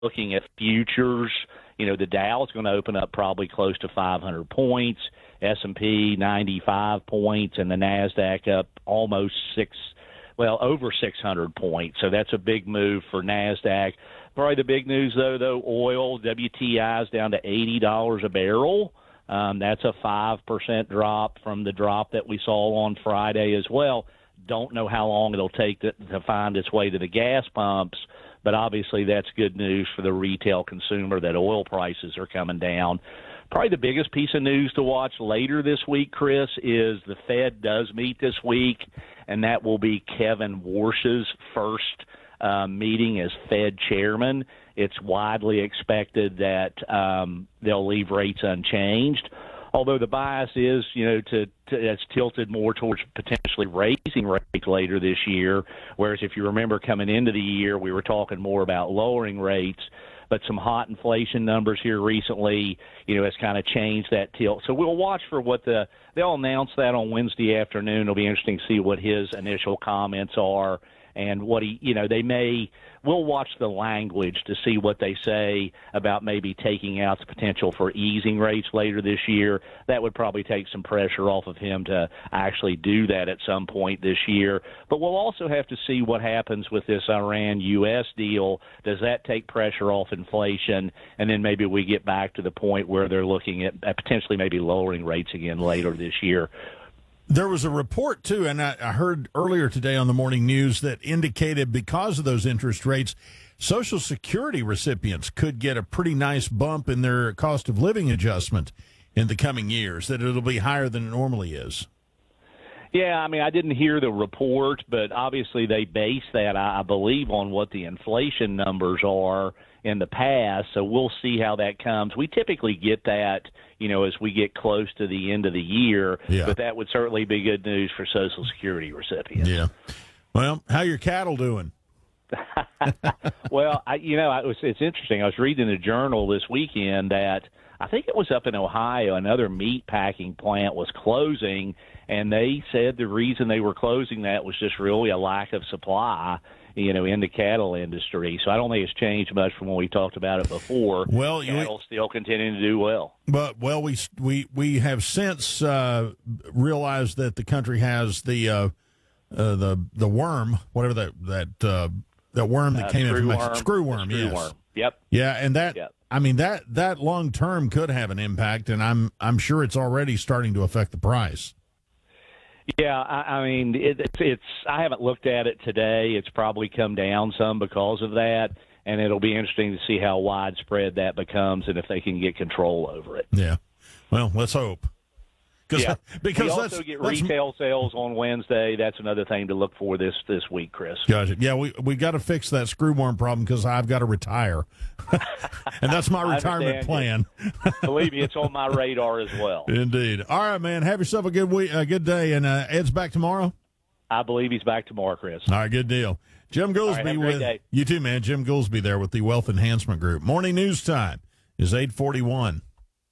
looking at futures, the Dow is going to open up probably close to 500 points, S&P 95 points, and the NASDAQ up almost over 600 points. So that's a big move for NASDAQ. Probably the big news, though, oil, WTI is down to $80 a barrel. That's a 5% drop from the drop that we saw on Friday as well. Don't know how long it'll take to find its way to the gas pumps, but obviously that's good news for the retail consumer that oil prices are coming down. Probably the biggest piece of news to watch later this week, Chris, is the Fed does meet this week, and that will be Kevin Warsh's first meeting as Fed chairman. It's widely expected that they'll leave rates unchanged, although the bias is, it's tilted more towards potentially raising rates later this year, whereas if you remember coming into the year, we were talking more about lowering rates. But some hot inflation numbers here recently, has kind of changed that tilt. So we'll watch for what they'll announce that on Wednesday afternoon. It'll be interesting to see what his initial comments are and what we'll watch the language to see what they say about maybe taking out the potential for easing rates later this year. That would probably take some pressure off of him to actually do that at some point this year. But we'll also have to see what happens with this Iran-U.S. deal. Does that take pressure off inflation? And then maybe we get back to the point where they're looking at potentially maybe lowering rates again later this year. There was a report, too, and I heard earlier today on the morning news that indicated because of those interest rates, Social Security recipients could get a pretty nice bump in their cost of living adjustment in the coming years, that it'll be higher than it normally is. Yeah, I didn't hear the report, but obviously they base that, I believe, on what the inflation numbers are in the past, so we'll see how that comes. We typically get that, as we get close to the end of the year, but that would certainly be good news for Social Security recipients. Yeah. Well, how your cattle doing? Well, it's interesting. I was reading in the Journal this weekend that I think it was up in Ohio, another meat packing plant was closing, and they said the reason they were closing that was just really a lack of supply, in the cattle industry. So I don't think it's changed much from when we talked about it before. Well, cattle still continuing to do well. But we have since realized that the country has the worm, whatever that worm that came in from Mexico, screwworm. Yes. Yep. Yeah, and that that long term could have an impact, and I'm sure it's already starting to affect the price. Yeah, it's. I haven't looked at it today. It's probably come down some because of that, and it'll be interesting to see how widespread that becomes and if they can get control over it. Yeah. Well, let's hope. Because we also get retail sales on Wednesday. That's another thing to look for this week, Chris. Gotcha. Yeah, we got to fix that screwworm problem because I've got to retire, and that's my retirement plan. Believe me, it's on my radar as well. Indeed. All right, man. Have yourself a good week, a good day, and Ed's back tomorrow. I believe he's back tomorrow, Chris. All right, good deal. Jim Goolsby with you too, man. Jim Goolsby there with the Wealth Enhancement Group. Morning news time is 8:41.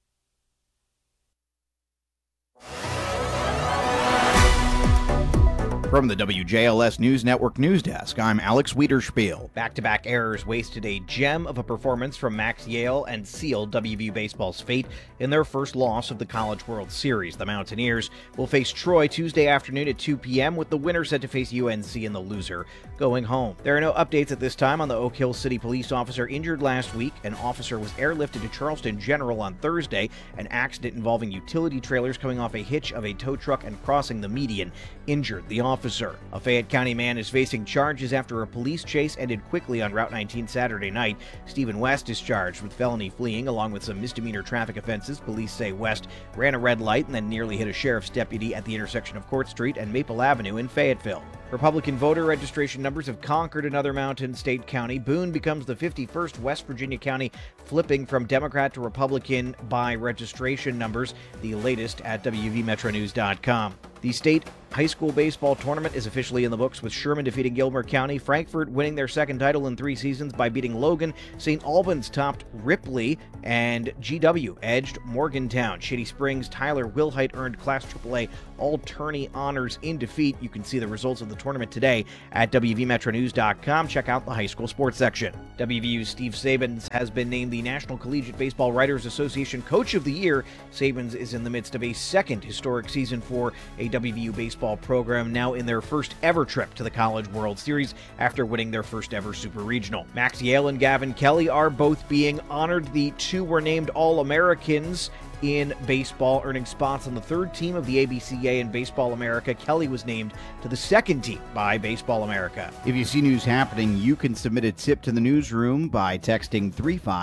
From the WJLS News Network News Desk, I'm Alex Wiederspiel. Back-to-back errors wasted a gem of a performance from Max Yale and sealed WVU baseball's fate in their first loss of the College World Series. The Mountaineers will face Troy Tuesday afternoon at 2 p.m. with the winner set to face UNC and the loser going home. There are no updates at this time on the Oak Hill City police officer injured last week. An officer was airlifted to Charleston General on Thursday. An accident involving utility trailers coming off a hitch of a tow truck and crossing the median injured the officer. A Fayette County man is facing charges after a police chase ended quickly on Route 19 Saturday night. Stephen West is charged with felony fleeing along with some misdemeanor traffic offenses. Police say West ran a red light and then nearly hit a sheriff's deputy at the intersection of Court Street and Maple Avenue in Fayetteville. Republican voter registration numbers have conquered another Mountain State county. Boone becomes the 51st West Virginia county, flipping from Democrat to Republican by registration numbers, the latest at WVMetroNews.com. The state high school baseball tournament is officially in the books, with Sherman defeating Gilmer County, Frankfort winning their second title in 3 seasons by beating Logan, St. Albans topped Ripley, and GW edged Morgantown. Shady Springs, Tyler Wilhite earned Class AAA All-Tourney honors in defeat. You can see the results of the tournament today at WVMetroNews.com. Check out the high school sports section. WVU's Steve Sabins has been named the National Collegiate Baseball Writers Association Coach of the Year. Sabins is in the midst of a second historic season for a WVU baseball program, now in their first ever trip to the College World Series after winning their first ever Super Regional. Max Yale and Gavin Kelly are both being honored. The two were named All-Americans in baseball, earning spots on the third team of the ABCA and Baseball America. Kelly was named to the second team by Baseball America. If you see news happening, you can submit a tip to the newsroom by texting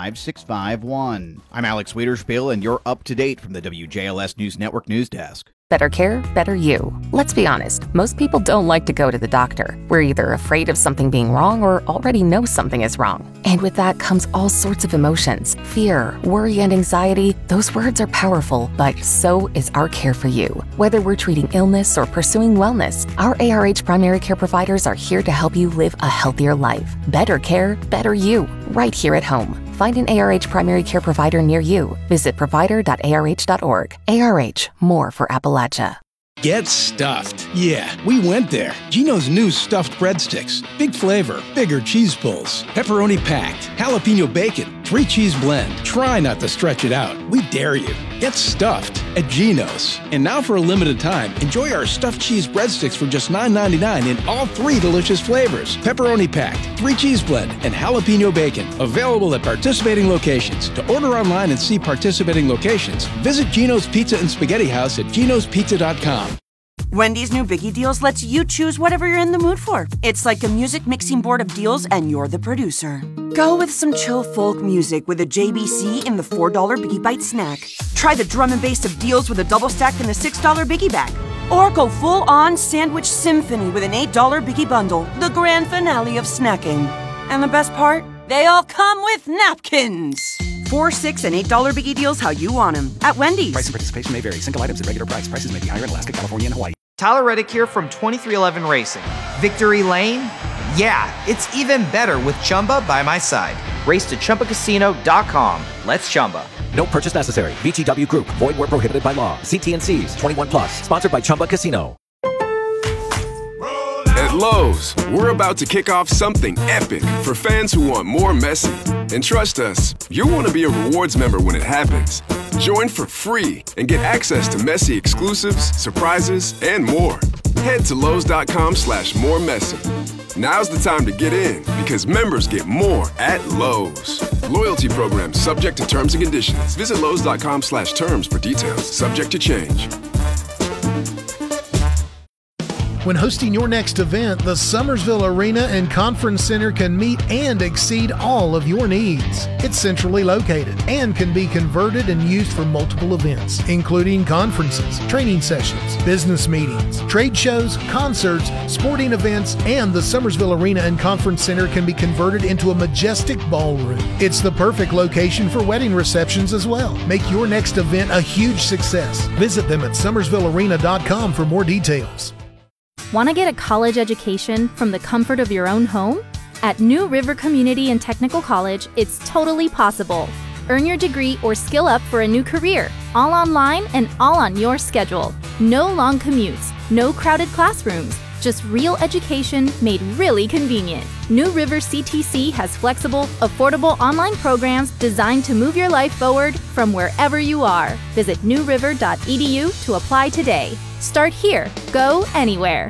35651. I'm Alex Wiederspiel, and you're up to date from the WJLS News Network News Desk. Better care, better you. Let's be honest, most people don't like to go to the doctor. We're either afraid of something being wrong or already know something is wrong. And with that comes all sorts of emotions. Fear, worry, and anxiety. Those words are powerful, but so is our care for you. Whether we're treating illness or pursuing wellness, our ARH primary care providers are here to help you live a healthier life. Better care, better you, right here at home. Find an ARH primary care provider near you. Visit provider.arh.org. ARH, more for Appalachia. Get stuffed. Yeah, we went there. Geno's new stuffed breadsticks. Big flavor, bigger cheese pulls, pepperoni packed, jalapeno bacon, 3-cheese blend. Try not to stretch it out. We dare you. Get stuffed at Geno's. And now for a limited time, enjoy our stuffed cheese breadsticks for just $9.99 in all 3 delicious flavors. Pepperoni packed, 3-cheese blend, and jalapeno bacon. Available at participating locations. To order online and see participating locations, visit Geno's Pizza and Spaghetti House at genospizza.com. Wendy's new Biggie Deals lets you choose whatever you're in the mood for. It's like a music mixing board of deals, and you're the producer. Go with some chill folk music with a JBC in the $4 Biggie Bite snack. Try the drum and bass of deals with a double stack in the $6 Biggie Bag. Or go full-on sandwich symphony with an $8 Biggie Bundle, the grand finale of snacking. And the best part? They all come with napkins. 4, 6, and $8 Biggie Deals how you want them at Wendy's. Price and participation may vary. Single items at regular price. Prices may be higher in Alaska, California, and Hawaii. Tyler Reddick here from 2311 Racing. Victory Lane? Yeah, it's even better with Chumba by my side. Race to ChumbaCasino.com. Let's Chumba. No purchase necessary. VGW Group. Void where prohibited by law. See T&Cs. 21 plus. Sponsored by Chumba Casino. At Lowe's, we're about to kick off something epic for fans who want more Messi. And trust us, you'll want to be a rewards member when it happens. Join for free and get access to Messi exclusives, surprises, and more. Head to Lowe's.com/moremessi. Now's the time to get in because members get more at Lowe's. Loyalty program subject to terms and conditions. Visit Lowe's.com/terms for details. Subject to change. When hosting your next event, the Summersville Arena and Conference Center can meet and exceed all of your needs. It's centrally located and can be converted and used for multiple events, including conferences, training sessions, business meetings, trade shows, concerts, sporting events, and the Summersville Arena and Conference Center can be converted into a majestic ballroom. It's the perfect location for wedding receptions as well. Make your next event a huge success. Visit them at summersvillearena.com for more details. Want to get a college education from the comfort of your own home? At New River Community and Technical College, it's totally possible. Earn your degree or skill up for a new career, all online and all on your schedule. No long commutes, no crowded classrooms, just real education made really convenient. New River CTC has flexible, affordable online programs designed to move your life forward from wherever you are. Visit newriver.edu to apply today. Start here, go anywhere.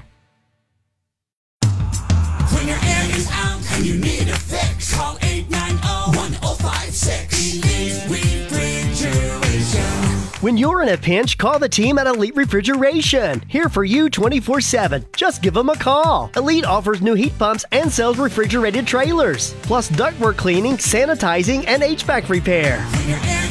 When your air is out and you need a fix, call 890-1056. Elite Refrigeration. When you're in a pinch, call the team at Elite Refrigeration. Here for you 24/7. Just give them a call. Elite offers new heat pumps and sells refrigerated trailers, plus ductwork cleaning, sanitizing, and HVAC repair.